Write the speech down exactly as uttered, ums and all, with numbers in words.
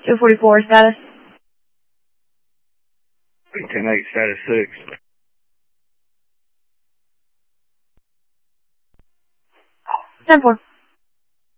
two forty-four, status. ten eight, status six. ten four.